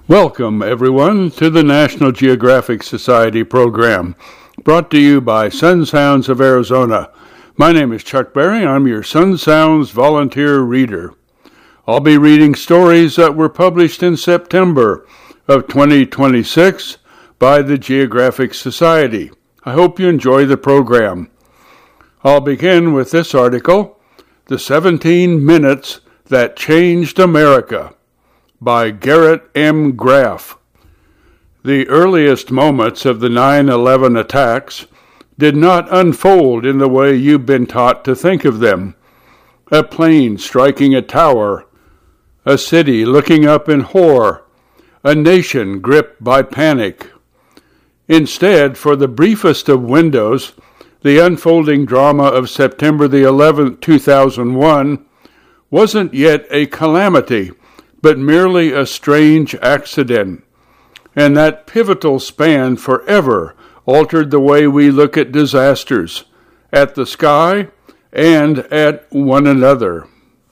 Welcome, everyone, to the National Geographic Society program, brought to you by Sun Sounds of Arizona. My name is Chuck Berry. I'm your Sun Sounds volunteer reader. I'll be reading stories that were published in September of 2026 by the Geographic Society. I hope you enjoy the program. I'll begin with this article, The 17 Minutes That Changed America, by Garrett M. Graff. The earliest moments of the 9/11 attacks did not unfold in the way you've been taught to think of them. A plane striking a tower, a city looking up in horror, a nation gripped by panic. Instead, for the briefest of windows, the unfolding drama of September the 11th, 2001 wasn't yet a calamity, but merely a strange accident. And that pivotal span forever altered the way we look at disasters, at the sky, and at one another.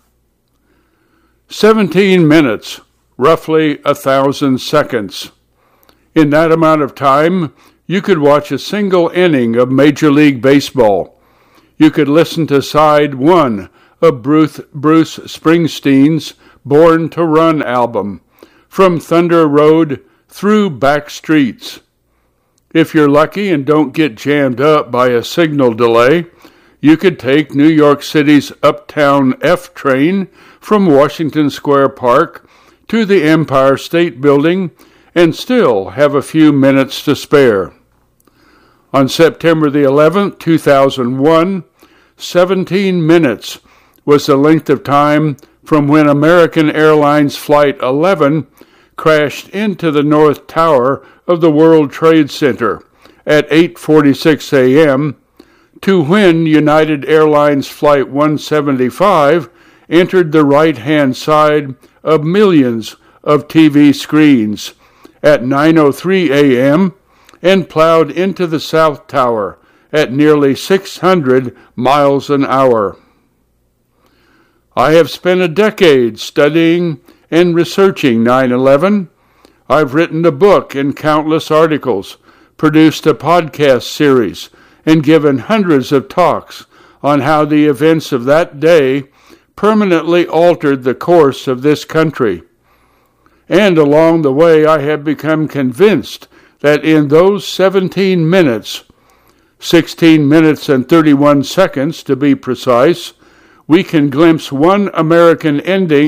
17 minutes, roughly 1,000 seconds. In that amount of time, you could watch a single inning of Major League Baseball. You could listen to side one of Bruce Springsteen's Born to Run album, From Thunder Road Through Back Streets. If you're lucky and don't get jammed up by a signal delay, you could take New York City's Uptown F train from Washington Square Park to the Empire State Building and still have a few minutes to spare. On September the 11th, 2001, 17 minutes was the length of time from when American Airlines Flight 11 crashed into the North Tower of the World Trade Center at 8:46 a.m. to when United Airlines Flight 175 entered the right-hand side of millions of TV screens at 9:03 a.m. and plowed into the South Tower at nearly 600 miles an hour. I have spent a decade studying and researching 9/11. I've written a book and countless articles, produced a podcast series, and given hundreds of talks on how the events of that day permanently altered the course of this country. And along the way, I have become convinced that in those 17 minutes, 16 minutes and 31 seconds to be precise, we can glimpse one America ending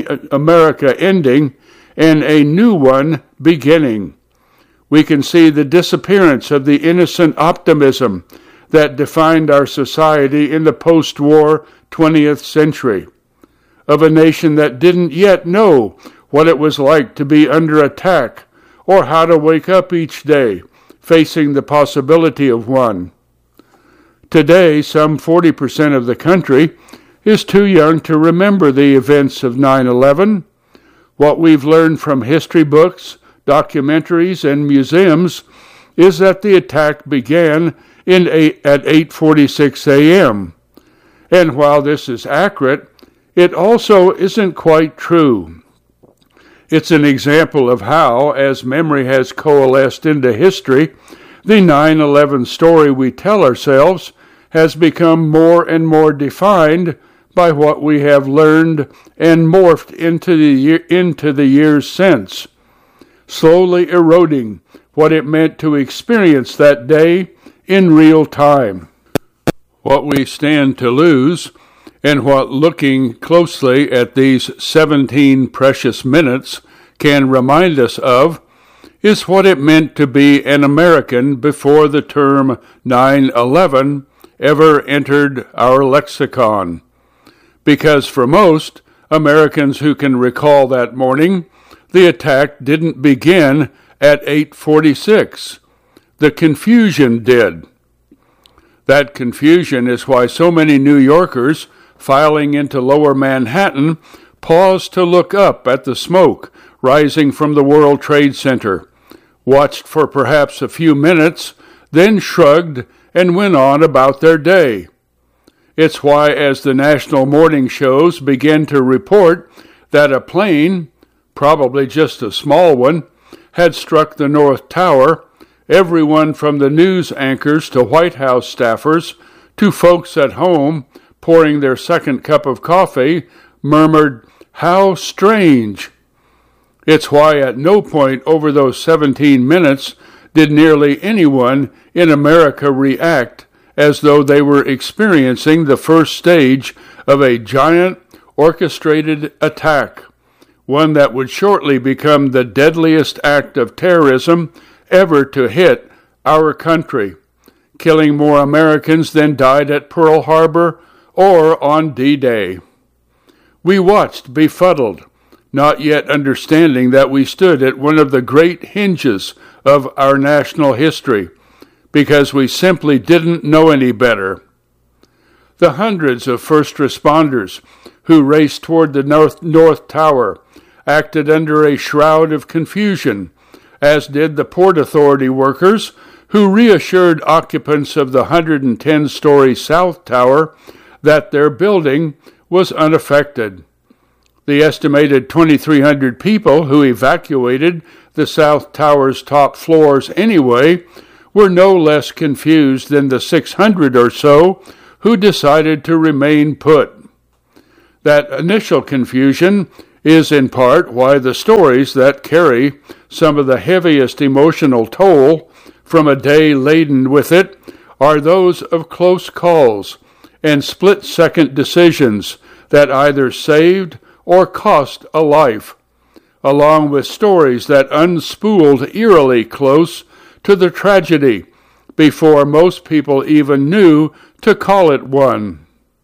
and a new one beginning. We can see the disappearance of the innocent optimism that defined our society in the post-war 20th century, of a nation that didn't yet know what it was like to be under attack or how to wake up each day facing the possibility of one. Today, some 40% of the country is too young to remember the events of 9/11. What we've learned from history books, documentaries, and museums is that the attack began at 8:46 a.m. And while this is accurate, it also isn't quite true. It's an example of how, as memory has coalesced into history, the 9/11 story we tell ourselves has become more and more defined by what we have learned and morphed into the years since, slowly eroding what it meant to experience that day in real time. What we stand to lose, and what looking closely at these 17 precious minutes can remind us of, is what it meant to be an American before the term 9/11 ever entered our lexicon. Because for most Americans who can recall that morning, the attack didn't begin at 8:46. The confusion did. That confusion is why so many New Yorkers filing into lower Manhattan paused to look up at the smoke rising from the World Trade Center, watched for perhaps a few minutes, then shrugged and went on about their day. It's why, as the national morning shows began to report that a plane, probably just a small one, had struck the North Tower, everyone from the news anchors to White House staffers to folks at home pouring their second cup of coffee murmured, "How strange!" It's why at no point over those 17 minutes did nearly anyone in America react as though they were experiencing the first stage of a giant orchestrated attack, one that would shortly become the deadliest act of terrorism ever to hit our country, killing more Americans than died at Pearl Harbor or on D-Day. We watched befuddled, not yet understanding that we stood at one of the great hinges of our national history, because we simply didn't know any better. The hundreds of first responders who raced toward the North Tower acted under a shroud of confusion, as did the Port Authority workers who reassured occupants of the 110-story South Tower that their building was unaffected. The estimated 2,300 people who evacuated the South Tower's top floors anyway were no less confused than the 600 or so who decided to remain put. That initial confusion is in part why the stories that carry some of the heaviest emotional toll from a day laden with it are those of close calls and split-second decisions that either saved or cost a life, along with stories that unspooled eerily close to the tragedy before most people even knew to call it one.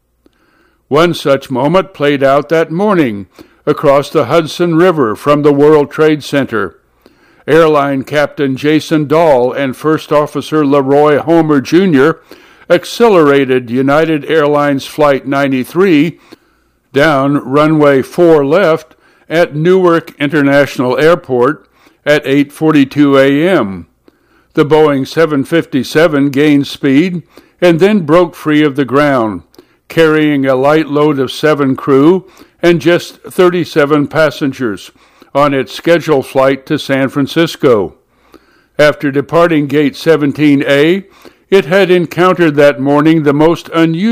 One such moment played out that morning across the Hudson River from the World Trade Center. Airline Captain Jason Dahl and First Officer Leroy Homer Jr. accelerated United Airlines Flight 93 down runway 4 left at Newark International Airport at 8:42 a.m. The Boeing 757 gained speed and then broke free of the ground, carrying a light load of 7 crew and just 37 passengers on its scheduled flight to San Francisco. After departing Gate 17A, it had encountered that morning the most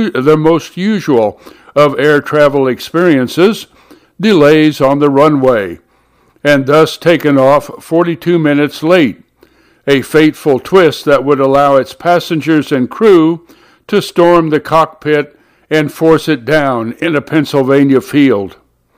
usual of air travel experiences, delays on the runway, and thus taken off 42 minutes late, a fateful twist that would allow its passengers and crew to storm the cockpit and force it down in a Pennsylvania field.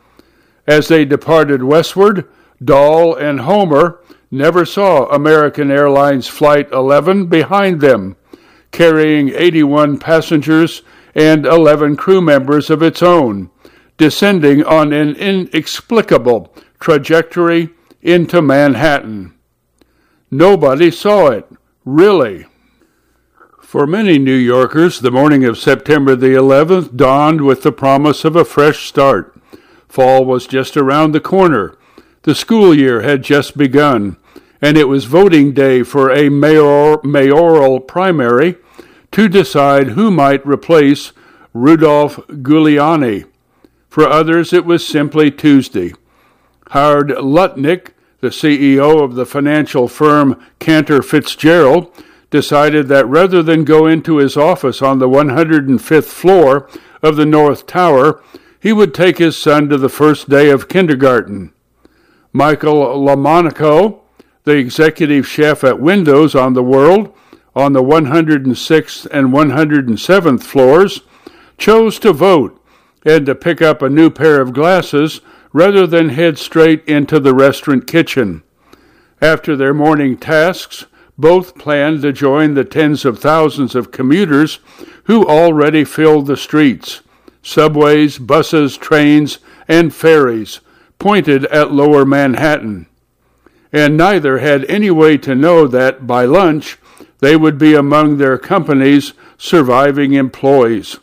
As they departed westward, Dahl and Homer never saw American Airlines Flight 11 behind them, carrying 81 passengers and 11 crew members of its own, descending on an inexplicable trajectory into Manhattan. Nobody saw it, really. For many New Yorkers, the morning of September the 11th dawned with the promise of a fresh start. Fall was just around the corner. The school year had just begun, and it was voting day for a mayoral primary to decide who might replace Rudolph Giuliani. For others, it was simply Tuesday. Howard Lutnick, the CEO of the financial firm Cantor Fitzgerald, decided that rather than go into his office on the 105th floor of the North Tower, he would take his son to the first day of kindergarten. Michael LaMonaco, the executive chef at Windows on the World, on the 106th and 107th floors, chose to vote and to pick up a new pair of glasses rather than head straight into the restaurant kitchen. After their morning tasks, both planned to join the tens of thousands of commuters who already filled the streets. Subways, buses, trains, and ferries pointed at Lower Manhattan. And neither had any way to know that, by lunch, they would be among their company's surviving employees.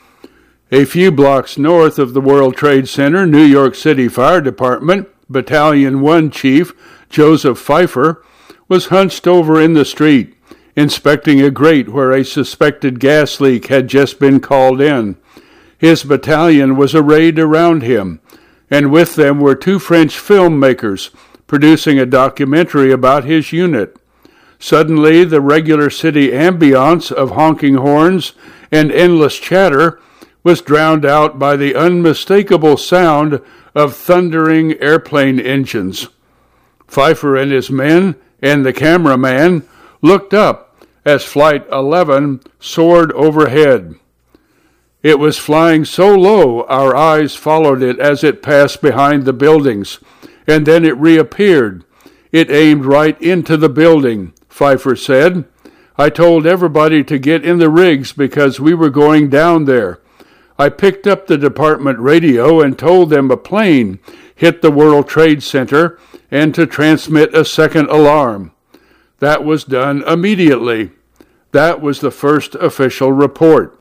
A few blocks north of the World Trade Center, New York City Fire Department, Battalion 1 Chief Joseph Pfeiffer was hunched over in the street, inspecting a grate where a suspected gas leak had just been called in. His battalion was arrayed around him, and with them were 2 French filmmakers producing a documentary about his unit. Suddenly, the regular city ambiance of honking horns and endless chatter was drowned out by the unmistakable sound of thundering airplane engines. Pfeiffer and his men and the cameraman looked up as Flight 11 soared overhead. It was flying so low our eyes followed it as it passed behind the buildings, and then it reappeared. It aimed right into the building, Pfeiffer said. I told everybody to get in the rigs because we were going down there. I picked up the department radio and told them a plane hit the World Trade Center and to transmit a second alarm. That was done immediately. That was the first official report.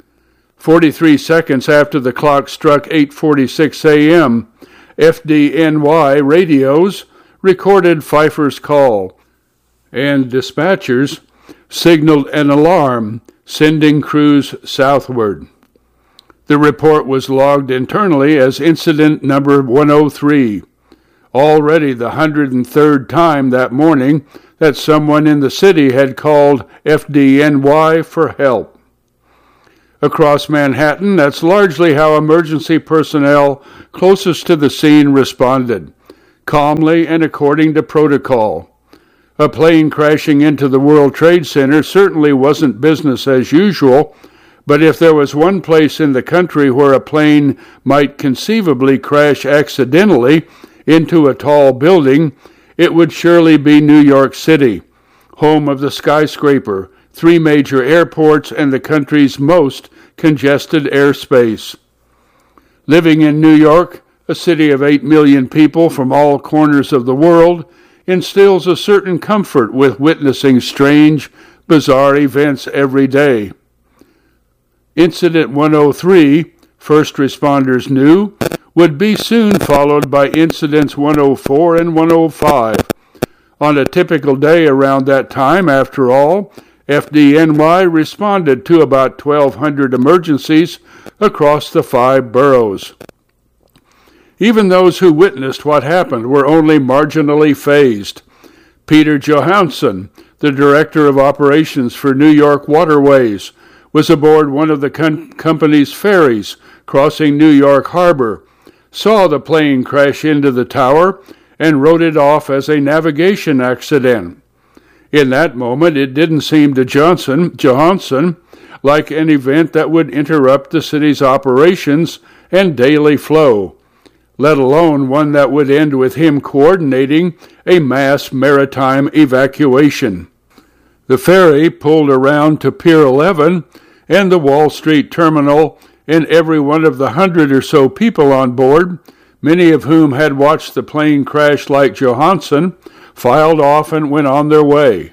43 seconds after the clock struck 8:46 a.m., FDNY radios recorded Pfeiffer's call, and dispatchers signaled an alarm, sending crews southward. The report was logged internally as incident number 103, already the 103rd time that morning that someone in the city had called FDNY for help. Across Manhattan, that's largely how emergency personnel closest to the scene responded, calmly and according to protocol. A plane crashing into the World Trade Center certainly wasn't business as usual, but if there was one place in the country where a plane might conceivably crash accidentally into a tall building, it would surely be New York City, home of the skyscraper, 3 major airports, and the country's most congested airspace. Living in New York, a city of 8 million people from all corners of the world, instills a certain comfort with witnessing strange, bizarre events every day. Incident 103, first responders knew, would be soon followed by Incidents 104 and 105. On a typical day around that time, after all, FDNY responded to about 1,200 emergencies across the 5 boroughs. Even those who witnessed what happened were only marginally fazed. Peter Johansson, the director of operations for New York Waterways, was aboard one of the company's ferries crossing New York Harbor, saw the plane crash into the tower, and wrote it off as a navigation accident. In that moment, it didn't seem to Johansson like an event that would interrupt the city's operations and daily flow, let alone one that would end with him coordinating a mass maritime evacuation. The ferry pulled around to Pier 11 and the Wall Street terminal, and every one of the 100 or so people on board, many of whom had watched the plane crash like Johansson, filed off and went on their way.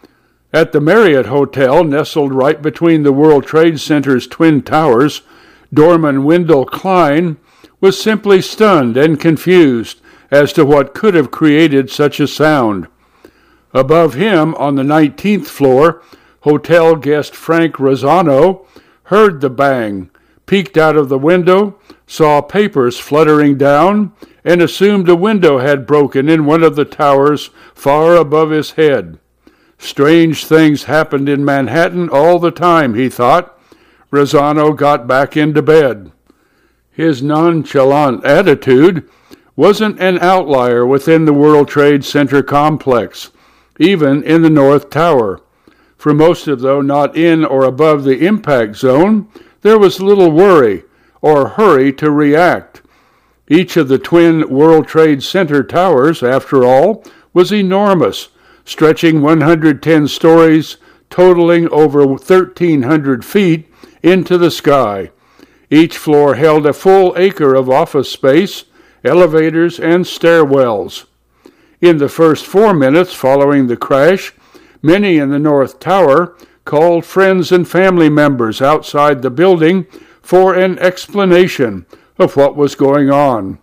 At the Marriott Hotel, nestled right between the World Trade Center's twin towers, doorman Wendell Klein was simply stunned and confused as to what could have created such a sound. Above him, on the 19th floor, hotel guest Frank Razzano heard the bang, peeked out of the window, saw papers fluttering down, and assumed a window had broken in one of the towers far above his head. Strange things happened in Manhattan all the time, he thought. Razzano got back into bed. His nonchalant attitude wasn't an outlier within the World Trade Center complex, even in the North Tower. For most of those not in or above the impact zone, there was little worry or hurry to react. Each of the twin World Trade Center towers, after all, was enormous, stretching 110 stories, totaling over 1,300 feet into the sky. Each floor held a full acre of office space, elevators, and stairwells. In the first 4 minutes following the crash, many in the North Tower called friends and family members outside the building for an explanation of what was going on.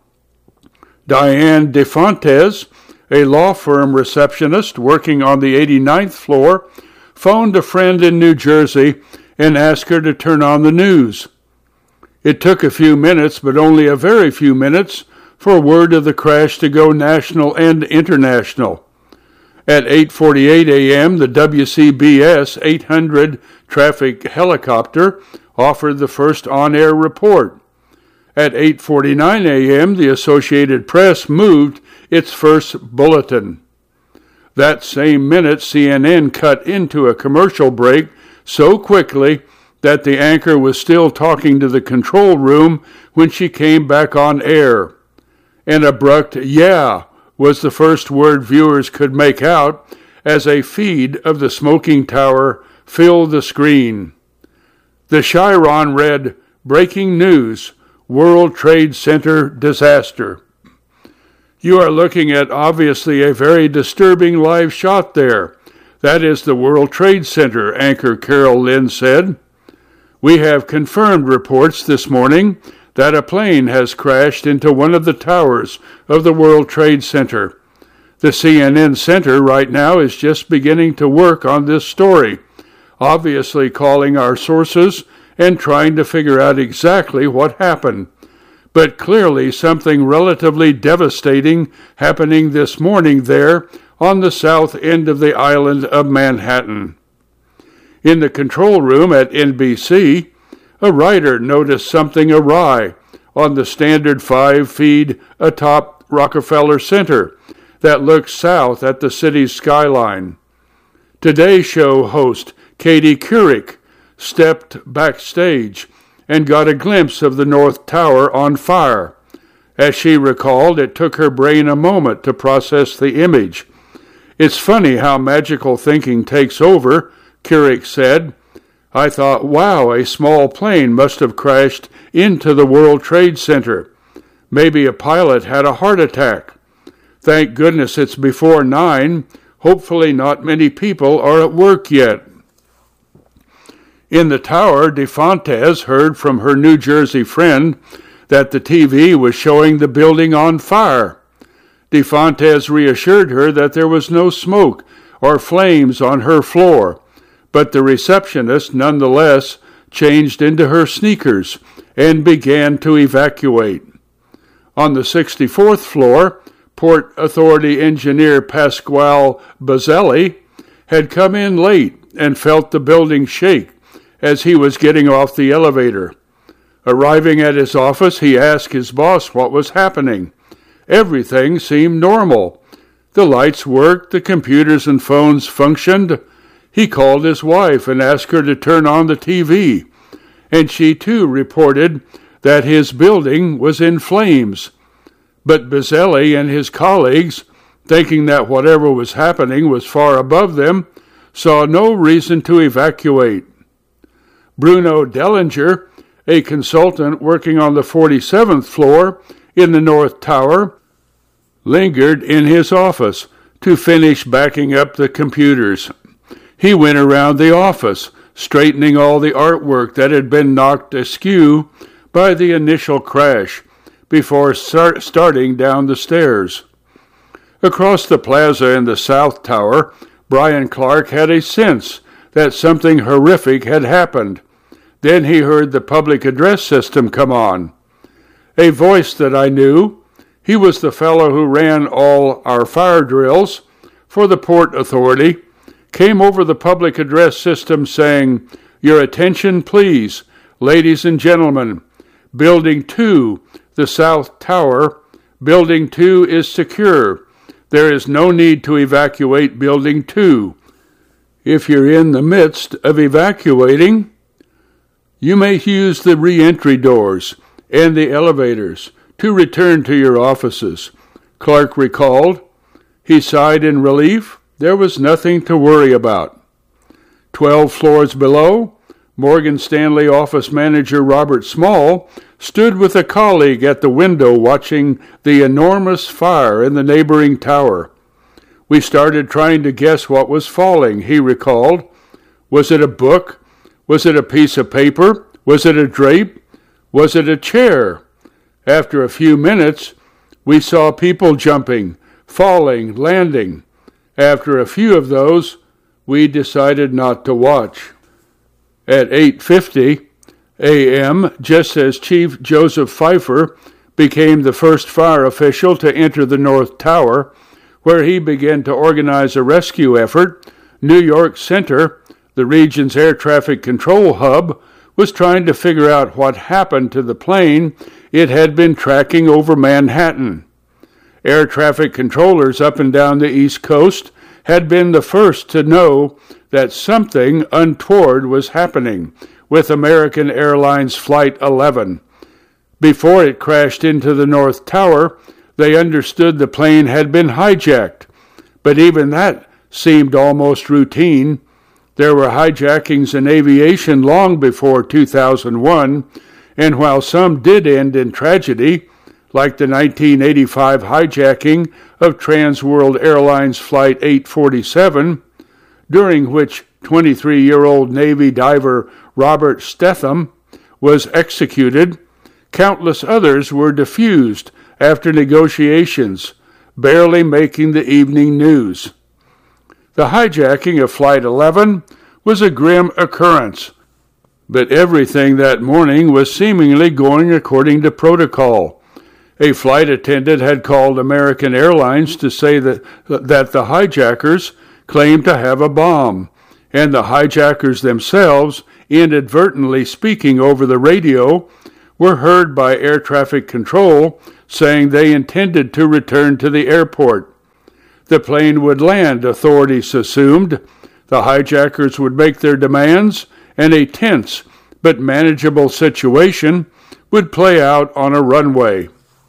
Diane DeFontes, a law firm receptionist working on the 89th floor, phoned a friend in New Jersey and asked her to turn on the news. It took a few minutes, but only a very few minutes, for word of the crash to go national and international. At 8:48 a.m., the WCBS 800 traffic helicopter offered the first on-air report. At 8:49 a.m., the Associated Press moved its first bulletin. That same minute, CNN cut into a commercial break so quickly that the anchor was still talking to the control room when she came back on air. An abrupt "yeah" was the first word viewers could make out as a feed of the smoking tower filled the screen. The chyron read, "Breaking news, World Trade Center disaster." You are looking at obviously a very disturbing live shot there. That is the World Trade Center, anchor Carol Lynn said. We have confirmed reports this morning that a plane has crashed into one of the towers of the World Trade Center. The CNN Center right now is just beginning to work on this story, obviously calling our sources and trying to figure out exactly what happened. But clearly something relatively devastating happening this morning there on the south end of the island of Manhattan. In the control room at NBC, a writer noticed something awry on the Standard 5 feed atop Rockefeller Center that looks south at the city's skyline. Today Show host Katie Couric stepped backstage and got a glimpse of the North Tower on fire. As she recalled, it took her brain a moment to process the image. It's funny how magical thinking takes over, Couric said. I thought, wow, a small plane must have crashed into the World Trade Center. Maybe a pilot had a heart attack. Thank goodness it's before 9. Hopefully not many people are at work yet. In the tower, DeFontes heard from her New Jersey friend that the TV was showing the building on fire. DeFontes reassured her that there was no smoke or flames on her floor, but the receptionist nonetheless changed into her sneakers and began to evacuate. On the 64th floor, Port Authority engineer Pasquale Bazzelli had come in late and felt the building shake as he was getting off the elevator. Arriving at his office, he asked his boss what was happening. Everything seemed normal. The lights worked, the computers and phones functioned. He called his wife and asked her to turn on the TV, and she too reported that his building was in flames. But Bazzelli and his colleagues, thinking that whatever was happening was far above them, saw no reason to evacuate. Bruno Dellinger, a consultant working on the 47th floor in the North Tower, lingered in his office to finish backing up the computers. He went around the office, straightening all the artwork that had been knocked askew by the initial crash before starting down the stairs. Across the plaza in the South Tower, Brian Clark had a sense that something horrific had happened. Then he heard the public address system come on. A voice that I knew. He was the fellow who ran all our fire drills for the Port Authority, came over the public address system saying, "Your attention, please, ladies and gentlemen. Building 2, the South Tower. Building 2 is secure. There is no need to evacuate Building 2. If you're in the midst of evacuating, you may use the re-entry doors and the elevators to return to your offices," Clark recalled. He sighed in relief. There was nothing to worry about. 12 floors below, Morgan Stanley office manager Robert Small stood with a colleague at the window watching the enormous fire in the neighboring tower. "We started trying to guess what was falling," he recalled. "Was it a book? Was it a piece of paper? Was it a drape? Was it a chair?" After a few minutes, we saw people jumping, falling, landing. After a few of those, we decided not to watch. At 8:50 a.m., just as Chief Joseph Pfeiffer became the first fire official to enter the North Tower, where he began to organize a rescue effort. New York Center, the region's air traffic control hub, was trying to figure out what happened to the plane it had been tracking over Manhattan. Air traffic controllers up and down the East Coast had been the first to know that something untoward was happening with American Airlines Flight 11. Before it crashed into the North Tower, they understood the plane had been hijacked, but even that seemed almost routine. There were hijackings in aviation long before 2001, and while some did end in tragedy, like the 1985 hijacking of Transworld Airlines Flight 847, during which 23-year-old Navy diver Robert Stetham was executed, countless others were defused after negotiations, barely making the evening news. The hijacking of Flight 11 was a grim occurrence, but everything that morning was seemingly going according to protocol. A flight attendant had called American Airlines to say that the hijackers claimed to have a bomb, and the hijackers themselves, inadvertently speaking over the radio, were heard by air traffic control saying they intended to return to the airport. The plane would land, authorities assumed. The hijackers would make their demands, and a tense but manageable situation would play out on a runway.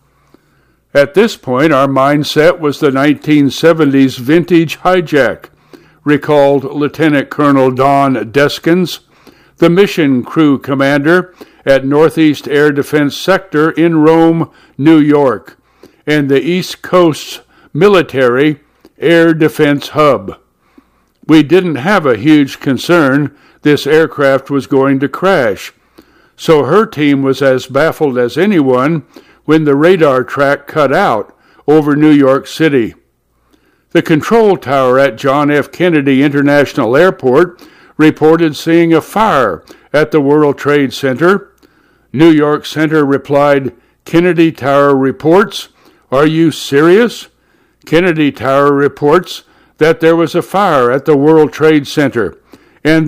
At this point, our mindset was the 1970s vintage hijack, recalled Lieutenant Colonel Don Deskins, the mission crew commander at Northeast Air Defense Sector in Rome, New York, and the East Coast's military air defense hub. We didn't have a huge concern this aircraft was going to crash, so her team was as baffled as anyone when the radar track cut out over New York City. The control tower at John F. Kennedy International Airport reported seeing a fire at the World Trade Center. New York Center replied, "Kennedy Tower reports, are you serious?" Kennedy Tower reports that there was a fire at the World Trade Center, and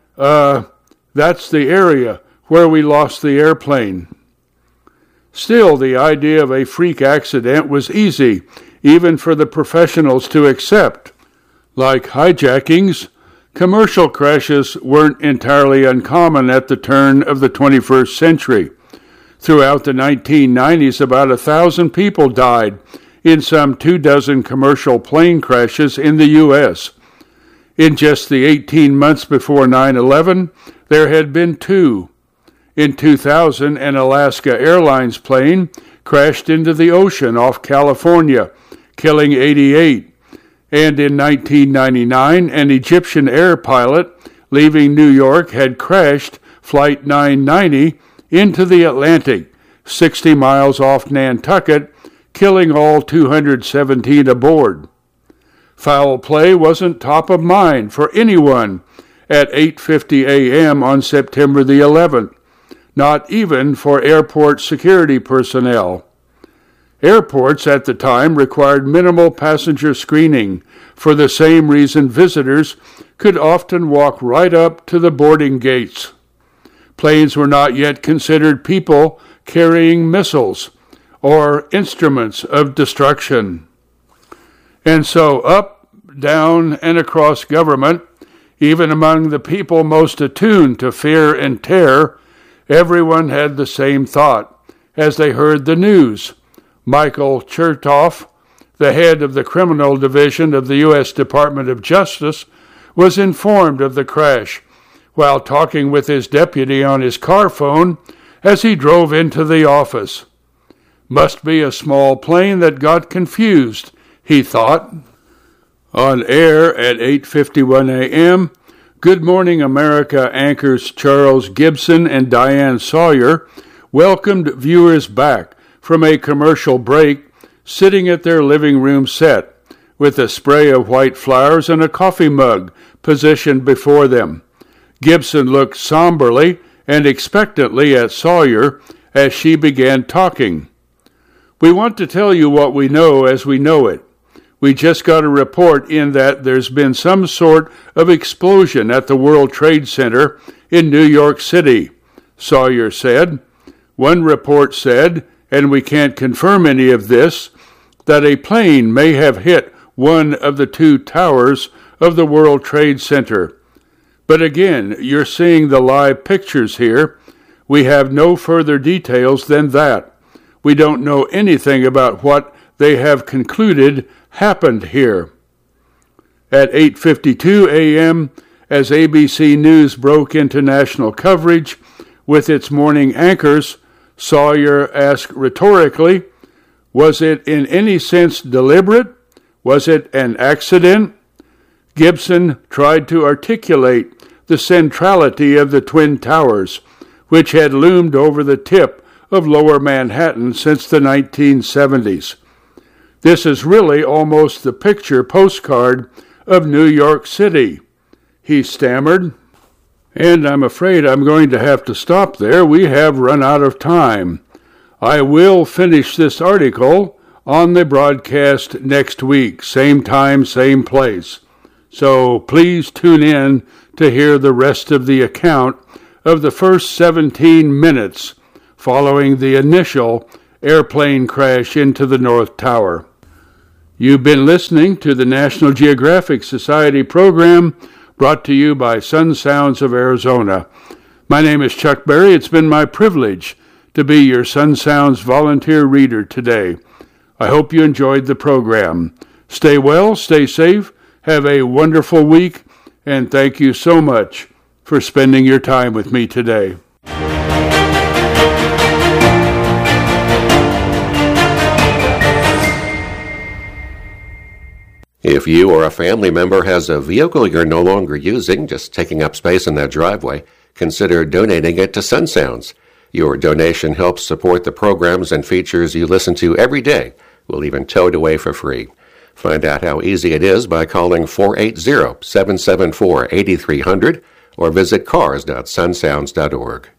that's the area where we lost the airplane. Still, the idea of a freak accident was easy, even for the professionals to accept. Like hijackings, commercial crashes weren't entirely uncommon at the turn of the 21st century. Throughout the 1990s, about 1,000 people died in some 24 commercial plane crashes in the U.S. In just the 18 months before 9/11, there had been 2. In 2000, an Alaska Airlines plane crashed into the ocean off California, killing 88. And in 1999, an Egyptian air pilot leaving New York had crashed Flight 990 into the Atlantic, 60 miles off Nantucket, killing all 217 aboard. Foul play wasn't top of mind for anyone at 8:50 a.m. on September the 11th, not even for airport security personnel. Airports at the time required minimal passenger screening. For the same reason, visitors could often walk right up to the boarding gates. Planes were not yet considered people carrying missiles or instruments of destruction. And so up, down, and across government, even among the people most attuned to fear and terror, everyone had the same thought as they heard the news. Michael Chertoff, the head of the criminal division of the U.S. Department of Justice, was informed of the crash while talking with his deputy on his car phone as he drove into the office. Must be a small plane that got confused, he thought. On air at 8:51 a.m., Good Morning America anchors Charles Gibson and Diane Sawyer welcomed viewers back from a commercial break, sitting at their living room set, with a spray of white flowers and a coffee mug positioned before them. Gibson looked somberly and expectantly at Sawyer as she began talking. We want to tell you what we know as we know it. We just got a report in that there's been some sort of explosion at the World Trade Center in New York City, Sawyer said. One report said, and we can't confirm any of this, that a plane may have hit one of the two towers of the World Trade Center. But again, you're seeing the live pictures here. We have no further details than that. We don't know anything about what they have concluded happened here. At 8:52 a.m., as ABC News broke into national coverage with its morning anchors, Sawyer asked rhetorically, was it in any sense deliberate? Was it an accident? Gibson tried to articulate the centrality of the Twin Towers, which had loomed over the tip of Lower Manhattan since the 1970s. This is really almost the picture postcard of New York City, he stammered. And I'm afraid I'm going to have to stop there. We have run out of time. I will finish this article on the broadcast next week, same time, same place. So please tune in to hear the rest of the account of the first 17 minutes following the initial airplane crash into the North Tower. You've been listening to the National Geographic Society program brought to you by Sun Sounds of Arizona. My name is Chuck Berry. It's been my privilege to be your Sun Sounds volunteer reader today. I hope you enjoyed the program. Stay well, stay safe, have a wonderful week, and thank you so much for spending your time with me today. If you or a family member has a vehicle you're no longer using, just taking up space in that driveway, consider donating it to Sun Sounds. Your donation helps support the programs and features you listen to every day. We'll even tow it away for free. Find out how easy it is by calling 480-774-8300 or visit cars.sunsounds.org.